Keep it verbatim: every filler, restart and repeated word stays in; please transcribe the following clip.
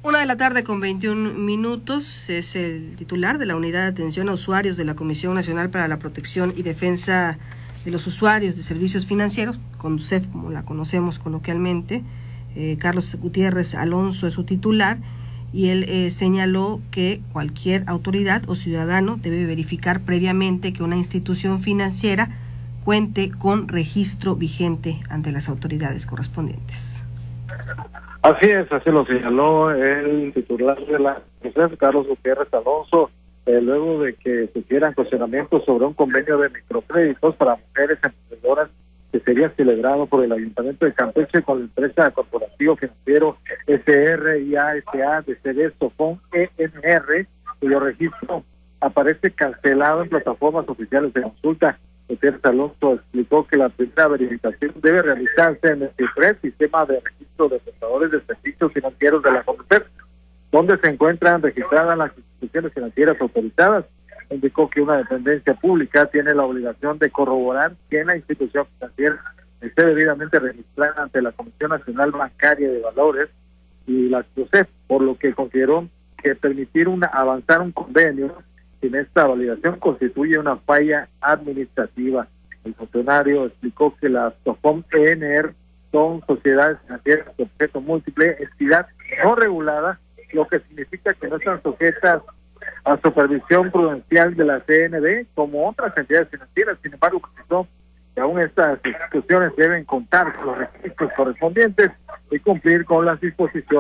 Una de la tarde con veintiún minutos, es el titular de la Unidad de Atención a Usuarios de la Comisión Nacional para la Protección y Defensa de los Usuarios de Servicios Financieros, CONDUCEF, como la conocemos coloquialmente. eh, Carlos Gutiérrez Alonso es su titular, y él eh, señaló que cualquier autoridad o ciudadano debe verificar previamente que una institución financiera cuente con registro vigente ante las autoridades correspondientes. Así es, así lo señaló el titular de la CONDUCEF, Carlos Gutiérrez Alonso, eh, luego de que se hicieran cuestionamientos sobre un convenio de microcréditos para mujeres emprendedoras que sería celebrado por el Ayuntamiento de Campeche con la empresa corporativo financiero S R I A S A de sede Sofón E N R, cuyo registro aparece cancelado en plataformas oficiales de consulta. Gutiérrez Alonso explicó que la primera verificación debe realizarse en el CIFRED, Sistema de Registro de Prestadores de Servicios Financieros de la CONDUCEF, donde se encuentran registradas las instituciones financieras autorizadas. Indicó que una dependencia pública tiene la obligación de corroborar que la institución financiera esté debidamente registrada ante la Comisión Nacional Bancaria de Valores y la CONDUCEF, por lo que consideró que permitir una avanzar un convenio sin esta validación constituye una falla administrativa. El funcionario explicó que las Sofom E N R son sociedades financieras de objeto múltiple, entidad no regulada, lo que significa que no están sujetas a supervisión prudencial de la C N B como otras entidades financieras. Sin embargo, precisó que aún estas instituciones deben contar con los requisitos correspondientes y cumplir con las disposiciones